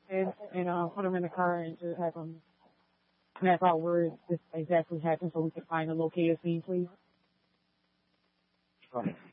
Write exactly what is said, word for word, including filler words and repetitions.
and, and uh, put them in the car and just have them map out where this exactly happened so we can find the located scene, please? Right.